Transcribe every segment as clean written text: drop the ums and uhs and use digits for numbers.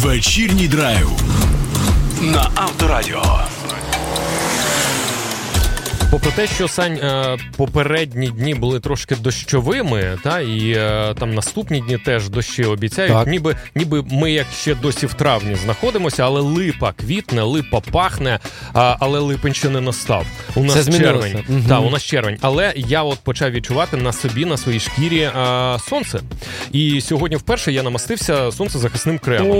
Вечірній драйв на Авторадіо. Попри те, що, Сань, попередні дні були трошки дощовими, та, і там наступні дні теж дощі обіцяють, ніби ми як ще досі в травні знаходимося, але липа квітне, липа пахне, але липень ще не настав. У нас червень. Угу. Так, у нас червень. Але я от почав відчувати на собі, на своїй шкірі сонце. І сьогодні вперше я намастився сонцезахисним кремом.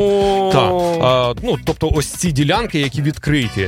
Тобто ось ці ділянки, які відкриті.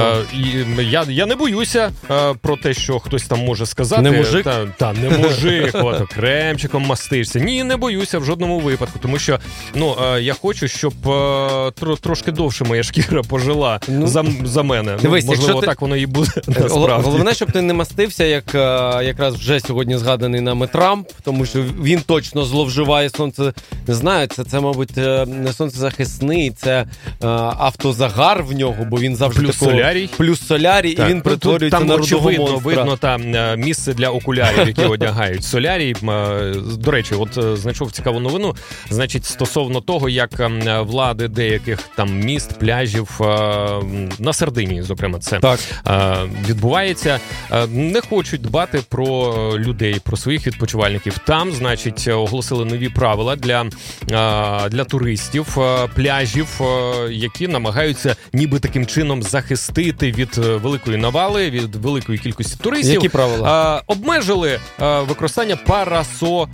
Я не боюся про те, що хтось там може сказати. Не мужик? Не мужик, кремчиком мастишся. Ні, не боюся в жодному випадку, тому що я хочу, щоб трошки довше моя шкіра пожила за мене. Дивись, можливо, так воно і буде насправді. Головне, щоб ти не мастився, як якраз вже сьогодні згаданий нами Трамп, тому що він точно зловживає сонце. Не знаю, це мабуть, не сонцезахисний, це автозагар в нього, бо він завжди плюс солярій, і він перетворюється на рудого монстра. Видно там місце для окулярів, які одягають. Солярій, до речі, от знайшов цікаву новину, значить, стосовно того, як влади деяких там міст, пляжів, на Сардинії, зокрема, це відбувається, не хочуть дбати про людей, про своїх відпочивальників. Там, значить, оголосили нові правила для туристів, пляжів, які намагаються ніби таким чином захистити від великої навали, від великої кількості туристів. Які правила? Обмежили використання парасоль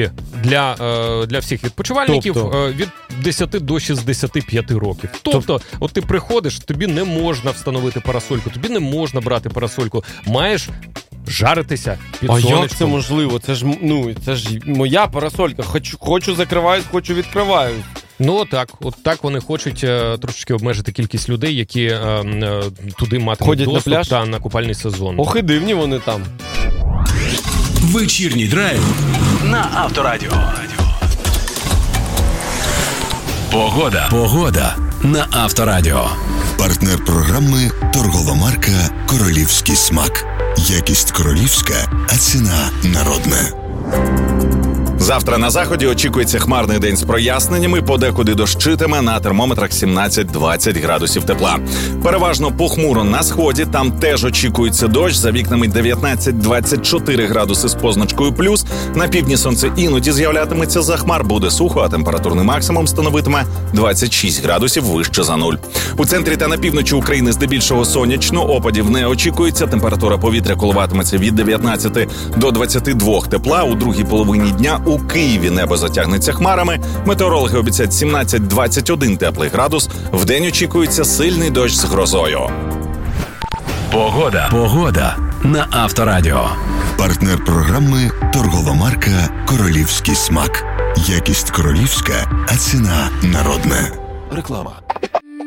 для всіх відпочивальників від 10 до 65 років. Тобто, от ти приходиш, тобі не можна встановити парасольку, тобі не можна брати парасольку, маєш жаритися під сонечком. Як це можливо? Це ж моя парасолька. Хочу закриваюсь, хочу відкриваюсь. От так вони хочуть трошечки обмежити кількість людей, які туди матимуть доступ та на купальний сезон. Ох і дивні вони там. Вечірній драйв на Авторадіо. Погода на Авторадіо. Партнер програми торгова марка «Королівський смак». Якість королівська, а ціна народна. Завтра на заході очікується хмарний день з проясненнями, подекуди дощитиме, на термометрах 17-20 градусів тепла. Переважно похмуро на сході, там теж очікується дощ, за вікнами 19-24 градуси з позначкою плюс. На півдні сонце іноді з'являтиметься за хмар, буде сухо, а температурний максимум становитиме 26 градусів вище за нуль. У центрі та на півночі України здебільшого сонячно, опадів не очікується, температура повітря коливатиметься від 19 до 22 тепла, у другій половині дня у Києві небо затягнеться хмарами. Метеорологи обіцяють 17-21 теплий градус. Вдень очікується сильний дощ з грозою. Погода на Авторадіо. Партнер програми торгова марка «Королівський смак». Якість королівська, а ціна народна. Реклама.